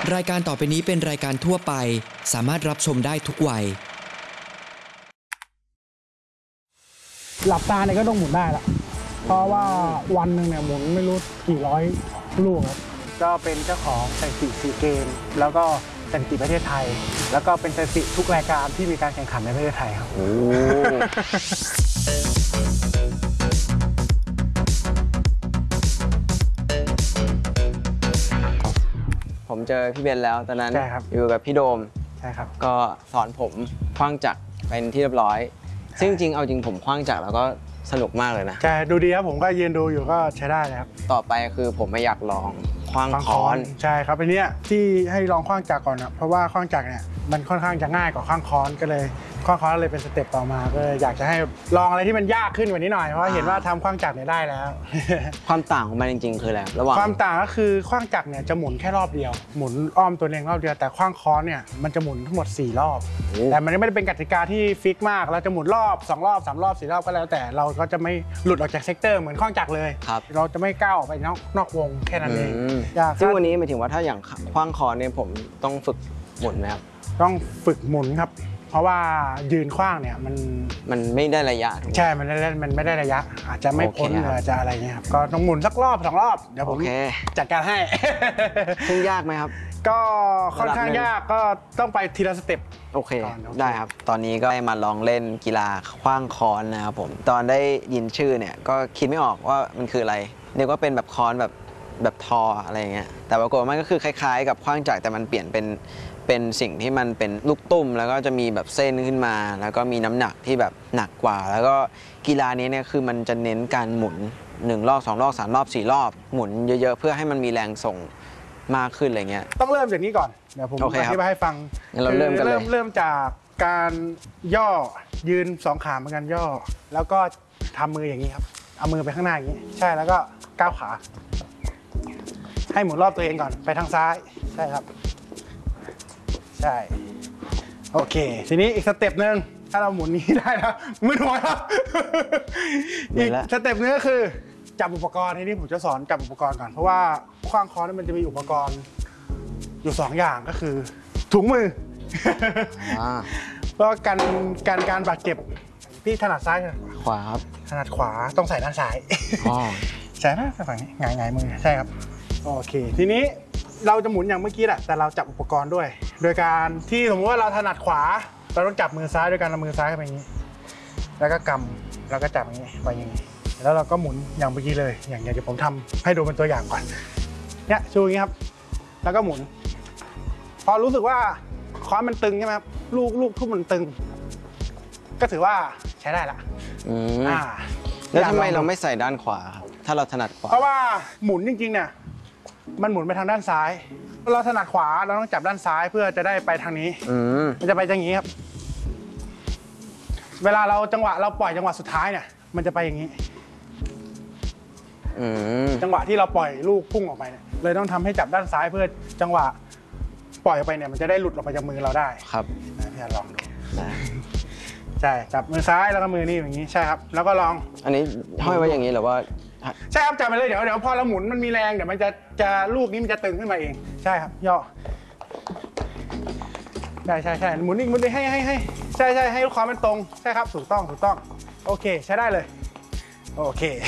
รายการต่อไปนี้เป็นรายการทั่วไปสามารถรับชมได้ทุกวัยหลับตาเนี่ยก็ต้องหมุนได้ละเพราะว่าวันหนึ่งเนี่ยหมุนไม่รู้กี่ร้อยลูกครับก็เป็นเจ้าของสถิติซีเกมแล้วก็สถิติประเทศไทยแล้วก็เป็นสถิติทุกรายการที่มีการแข่งขันในประเทศไทยครับโอ้ผมเจอพี่เบนแล้วตอนนั้นใช่ครับอยู่กับพี่โดมใช่ครับก็สอนผมขว้างจักรเป็นที่เรียบร้อยซึ่งจริงเอาจริงผมขว้างจักรแล้วก็สนุกมากเลยนะใช่ดูดีครับผมก็ยืนดูอยู่ก็ใช้ได้เลยครับต่อไปคือผมไม่อยากลองขว้างค้อนใช่ครับอันนี้ที่ให้ลองขว้างจักรก่อนนะเพราะว่าขว้างจักรเนี่ยมันค่อนข้างจะง่ายกว่าขว้างค้อนก็เลยขว้างค้อนเลยเป็นสเต็ปต่อมาก็อยากจะให้ลองอะไรที่มันยากขึ้นกว่านี้หน่อยเพราะเห็นว่าทำขว้างจักรเนี่ยได้แล้วความต่างของมันจริงๆคืออะไรระหว่างความต่างก็คือขว้างจักรเนี่ยจะหมุนแค่รอบเดียวหมุนอ้อมตัวเองรอบเดียวแต่ขว้างค้อนเนี่ยมันจะหมุนทั้งหมด4รอบแต่มันไม่ได้เป็นกติกาที่ฟิกมากเราจะหมุนรอบ2รอบ3รอบ4รอบก็แล้วแต่เราก็จะไม่หลุดออกจากเซกเตอร์เหมือนขว้างจักรเลยเราจะไม่ก้าวออกไปนอกวงแค่นั้นเองซึ่งวันนี้หมายถึงว่าถ้าอย่างขว้างค้อนเนี่ยผมต้องฝึกหมุนนะครับต้องฝึกหมุนครับเพราะว่ายืนขว้างเนี่ยมันไม่ได้ระยะใช่มันไม่ได้ระยะอาจจะไม่พ้นหรืออาจจะอะไรเงี้ยครับก็ต้องหมุนสักรอบ2รอบเดี๋ยวผมจัดการให้ซึ่งยากไหมครับก็ค่อนข้างยากก็ต้องไปทีละสเต็ปโอเคได้ครับตอนนี้ก็ได้มาลองเล่นกีฬาขว้างค้อนนะครับผมตอนได้ยินชื่อเนี่ยก็คิดไม่ออกว่ามันคืออะไรนึกว่าเป็นแบบค้อนแบบทออะไรเงี้ยแต่ปรากฏว่ามันก็คือคล้ายๆกับขว้างจักรแต่มันเปลี่ยนเป็นสิ่งที่มันเป็นลูกตุ้มแล้วก็จะมีแบบเส้นขึ้นมาแล้วก็มีน้ำหนักที่แบบหนักกว่าแล้วก็กีฬานี้เนี่ยคือมันจะเน้นการหมุน1รอบ2รอบ3รอบ4รอบหมุนเยอะๆเพื่อให้มันมีแรงส่งมากขึ้นอะไรเงี้ยต้องเริ่มจากนี้ก่อนเดี๋ยวผมอธิบายให้ฟังเราเริ่มกันเลยเริ่มจากการย่อยืน2ขาเหมือนกันย่อแล้วก็ทำมืออย่างนี้ครับเอามือไปข้างหน้าอย่างนี้ใช่แล้วก็ก้าวขาให้หมุนรอบตัวเองก่อนไปทางซ้ายใช่ครับใช่โอเคทีนี้อีกสเต็ปหนึ่งถ้าเราหมุนนี้ได้แล้วมือหัวครับอีกสเต็ปนึงก็คือจับอุปกรณ์ทีนี้ผมจะสอนจับอุปกรณ์ก่อนเพราะว่าขว้างค้อนมันจะมีอุปกรณ์อยู่2อย่างก็คือถุงมือเพราะการบาดเจ็บพี่ถนัดซ้ายขวาครับถนัดขวาต้องใส่ด้านซ้ายใช่ไหมฝั่งนี้หงายมือใช่ครับโอเคทีนี้เราจะหมุนอย่างเมื่อกี้แหละแต่เราจับอุปกรณ์ด้วยโดยการที่สมมติว่าเราถนัดขวาเราต้องจับมือซ้ายโดยการเอามือซ้ายเข้าไปอย่างนี้แล้วก็กำแล้วก็จับอย่างนี้ไปอย่างนี้แล้วเราก็หมุนอย่างเมื่อกี้เลยอย่างเดี๋ยวผมทำให้ดูเป็นตัวอย่างก่อนเนี่ยชูอย่างนี้ครับแล้วก็หมุนพอรู้สึกว่าค้อนมันตึงใช่ไหมครับลูกทุ่มมันตึงก็ถือว่าใช้ได้ละแล้วทำไมเราไม่ใส่ด้านขวาครับถ้าเราถนัดขวาเพราะว่าหมุนจริงๆเนี่ยมันหมุนไปทางด้านซ้ายเราถนัดขวาเราต้องจับด้านซ้ายเพื่อจะได้ไปทางนี้มันจะไปอย่างนี้ครับเวลาเราจังหวะเราปล่อยจังหวะสุดท้ายเนี่ยมันจะไปอย่างนี้จังหวะที่เราปล่อยลูกพุ่งออกไปเนี่ยเลยต้องทำให้จับด้านซ้ายเพื่อจังหวะปล่อยออกไปเนี่ยมันจะได้หลุดออกไปจากมือเราได้ครับพี่ลองดูใช่จับมือซ้ายแล้วก็มือนี่อย่างนี้ใช่ครับแล้วก็ลองอันนี้ห้อยไว้อย่างนี้หรือว่าใช่ครับจับไปเลยเดี๋ยวพอเราหมุนมันมีแรงเดี๋ยวมันจะลูกนี้มันจะตึงขึ้นมาเองใช่ครับย่อได้ใช่หมุนอีกหมุนไปให้ใช่ให้ลูกค้ามันตรงใช่ครับถูกต้องโอเคใช้ได้เลยโอเค